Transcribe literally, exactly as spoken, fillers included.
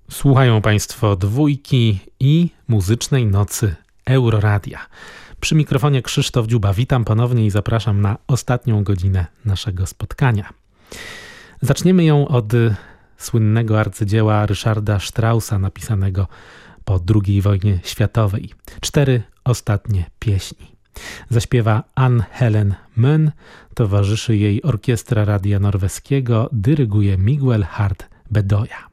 Słuchają Państwo Dwójki i Muzycznej Nocy Euroradia. Przy mikrofonie Krzysztof Dziuba. Witam ponownie i zapraszam na ostatnią godzinę naszego spotkania. Zaczniemy ją od słynnego arcydzieła Ryszarda Straussa, napisanego po drugiej wojnie światowej. Cztery ostatnie pieśni. Zaśpiewa Anne-Helen Møn, towarzyszy jej orkiestra Radia Norweskiego, dyryguje Miguel Hart Bedoya.